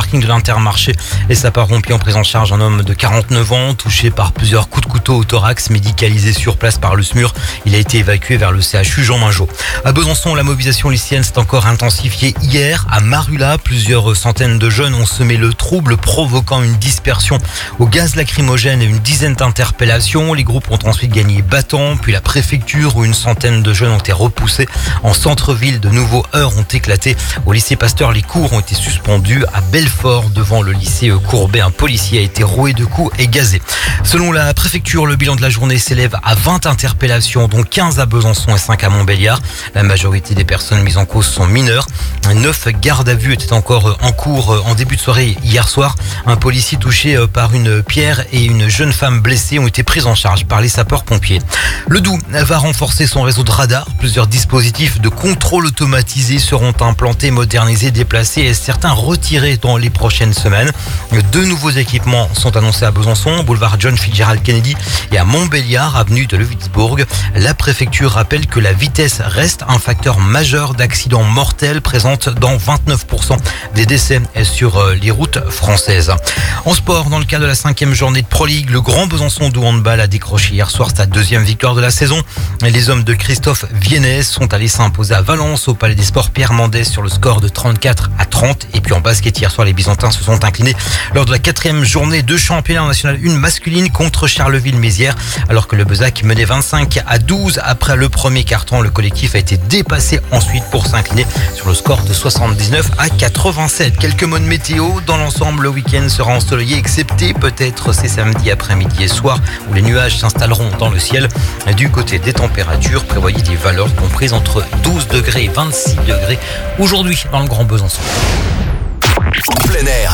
parking de l'Intermarché. Les sapeurs-pompiers ont pris en charge un homme de 49 ans, touché par plusieurs coups de couteau au thorax, médicalisé sur place par le SMUR. Il a été évacué vers le CHU Jean Mingeot. À Besançon, la mobilisation lycéenne s'est encore intensifiée hier. À Marula, plusieurs centaines de jeunes ont semé le trouble, provoquant une dispersion au gaz lacrymogène et une dizaine d'interpellations. Les groupes ont ensuite gagné Battant, puis la préfecture où une centaine de jeunes ont été repoussés. En centre-ville, de nouveaux heurts ont éclaté. Au lycée Pasteur, les cours ont été suspendus. À Belfort, devant le lycée Courbet, un policier a été roué de coups et gazé. Selon la préfecture, le bilan de la journée s'élève à 20 interpellations, dont 15 à Besançon et 5 à Montbéliard. La majorité des personnes mises en cause sont mineures. 9 gardes à vue étaient encore en cours en début de soirée hier soir. Un policier touché par une pierre et une jeune femme blessée ont été prises en charge par les sapeurs-pompiers. Le Doubs va renforcer son réseau de radars. Plusieurs dispositifs de contrôle automatisé seront implantés, modernisés, déplacés et certains retirés dans les prochaines semaines. 2 nouveaux équipements sont annoncés à Besançon, boulevard John Fitzgerald Kennedy et à Montbéliard, avenue de Levitsbourg. La préfecture rappelle que la vitesse reste un facteur majeur d'accidents mortels, présente dans 29% des décès sur les routes françaises. En sport, dans le cadre de la 5e journée de Pro League, le Grand Besançon de handball a décroché hier soir sa 2e victoire de la saison. Les hommes de Christophe Viennes sont allés s'imposer à Valence au Palais des Sports Pierre Mendès sur le score de 34-30. Et puis en basket, hier soir, les Byzantins se sont inclinés lors de la 4e journée de championnat national 1 masculine contre Charleville-Mézières. Alors que le Bezac menait 25-12 après le premier quart-temps, le collectif a été dépassé ensuite pour s'incliner sur le score de 79-87. Quelques mots de météo. Dans l'ensemble, le week-end sera ensoleillé, excepté peut-être ces samedis après-midi et soir où les nuages s'installeront dans le ciel. Du côté des températures, prévoyez des valeurs comprises entre 12 degrés et 26 degrés aujourd'hui dans le Grand Besançon. Plein air,